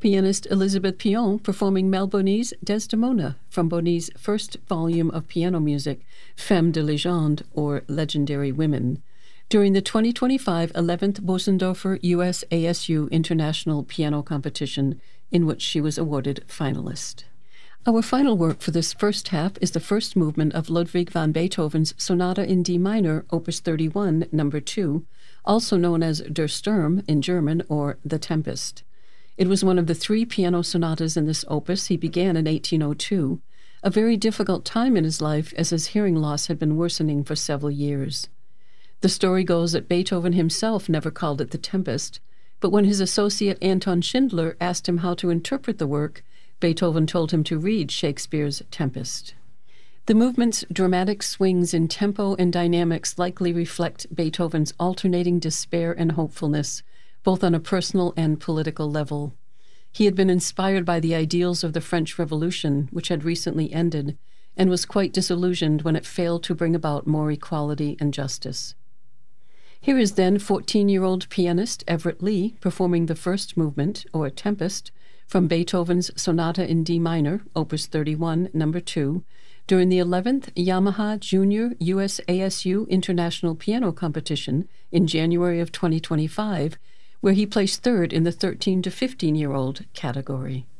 pianist Elizabeth Pion performing Malbonese Desdemona from Bonny's first volume of piano music, Femmes de Légende, or Legendary Women, during the 2025 11th Bosendorfer US ASU International Piano Competition, in which she was awarded finalist. Our final work for this first half is the first movement of Ludwig van Beethoven's Sonata in D minor, Opus 31, No. 2, also known as Der Sturm in German, or The Tempest. It was one of the 3 piano sonatas in this opus he began in 1802, a very difficult time in his life as his hearing loss had been worsening for several years. The story goes that Beethoven himself never called it The Tempest, but when his associate Anton Schindler asked him how to interpret the work, Beethoven told him to read Shakespeare's Tempest. The movement's dramatic swings in tempo and dynamics likely reflect Beethoven's alternating despair and hopefulness, both on a personal and political level. He had been inspired by the ideals of the French Revolution, which had recently ended, and was quite disillusioned when it failed to bring about more equality and justice. Here is then 14-year-old pianist Everett Lee performing the first movement, or Tempest, from Beethoven's Sonata in D minor, Opus 31, No. 2, during the 11th Yamaha Junior US ASU International Piano Competition in January of 2025, where he placed third in the 13 to 15-year-old category.